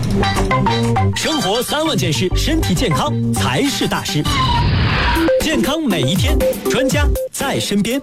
生活3万件事，身体健康才是大事。健康每一天，专家在身边。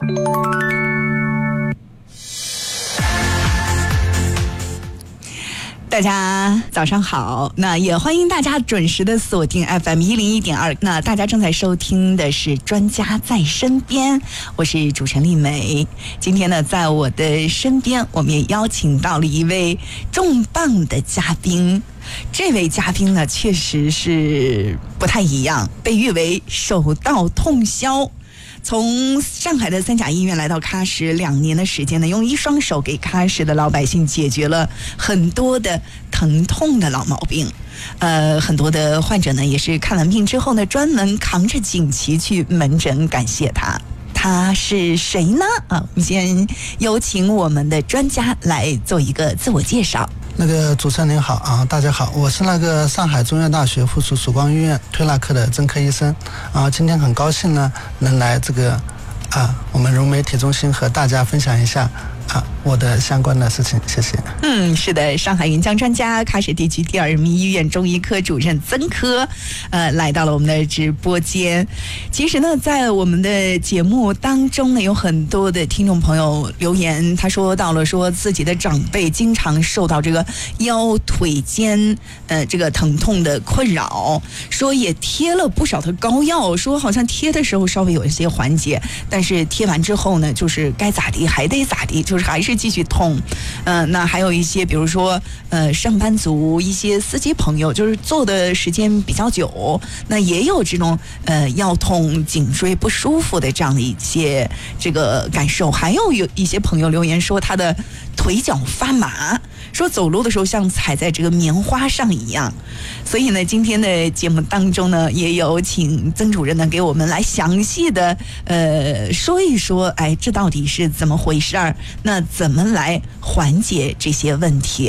大家早上好，那也欢迎大家准时的锁定 FM 101.2。那大家正在收听的是专家在身边，我是主持人丽美。今天呢，在我的身边，我们也邀请到了一位重磅的嘉宾。这位嘉宾呢，确实是不太一样，被誉为手到痛销。从上海的三甲医院来到喀什2年的时间呢，用一双手给喀什的老百姓解决了很多的疼痛的老毛病。很多的患者呢，也是看完病之后呢，专门扛着锦旗去门诊感谢他。他是谁呢？我们先有请我们的专家来做一个自我介绍。 主持人您好啊，大家好，我是上海中医药大学附属曙光医院推拿科的曾科医生啊，今天很高兴呢能来我们融媒体中心和大家分享一下我的相关的事情，谢谢。 是的，上海云江专家，喀什地区第2人民医院中医科主任曾科，来到了我们的直播间。其实呢，在我们的节目当中呢，有很多的听众朋友留言，他说到了说自己的长辈经常受到这个腰腿肩这个疼痛的困扰，说也贴了不少的膏药，说好像贴的时候稍微有一些缓解，但是贴完之后呢，就是该咋地还得咋地，就是还是继续痛。那还有一些比如说上班族，一些司机朋友，就是坐的时间比较久，那也有这种腰痛颈椎不舒服的这样的一些这个感受。还有一些朋友留言说他的腿脚发麻，说走路的时候像踩在这个棉花上一样。所以呢，今天的节目当中呢，也有请曾主任呢给我们来详细的说一说，这到底是怎么回事儿？那怎么来缓解这些问题？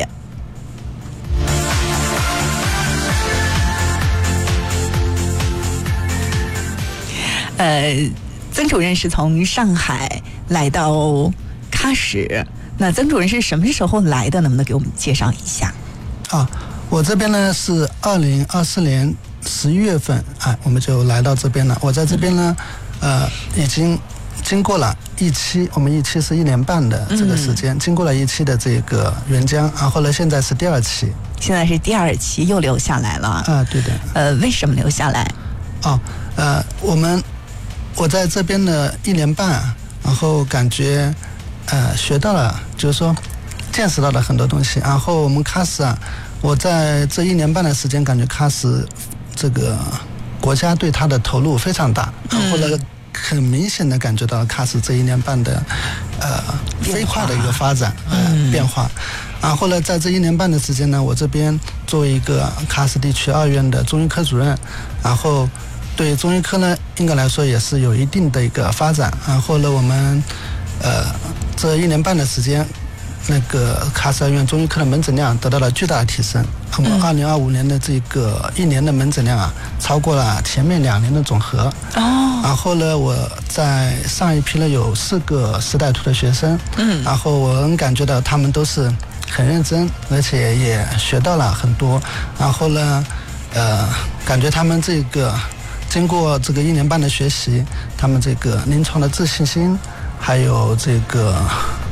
曾主任是从上海来到喀什，那曾主任是什么时候来的？能不能给我们介绍一下？ 我这边呢是2024年11月份我们就来到这边了。我在这边呢已经经过了一期，我们一期是1年半的这个时间，经过了一期的这个援疆，然后呢现在是第2期。 现在是第2期又留下来了。 对的。 为什么留下来？ 我在这边的1年半，然后感觉学到了，就是说见识到了很多东西。然后我们喀什我在这1年半的时间，感觉喀什这个国家对它的投入非常大，然后呢很明显的感觉到喀什这1年半的飞快的一个发展变化。然后呢，在这1年半的时间呢，我这边作为一个喀什地区2院的中医科主任，然后对中医科呢，应该来说也是有一定的一个发展。然后呢，我们这1年半的时间，喀什2院中医科的门诊量得到了巨大的提升。我们2025年的这个1年的门诊量超过了前面2年的总和。然后呢，我在上一批呢有4个10代图的学生。然后我能感觉到他们都是很认真，而且也学到了很多。然后呢，感觉他们这个经过这个1年半的学习，他们这个临床的自信心，还有这个